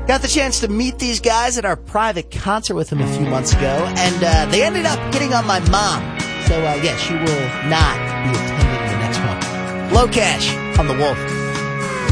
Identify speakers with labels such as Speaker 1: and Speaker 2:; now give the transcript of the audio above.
Speaker 1: Got the chance to meet these guys at our private concert with them a few months ago, and they ended up getting on my mom. So, yeah, she will not be attending the next one. Low Cash on the Wolf.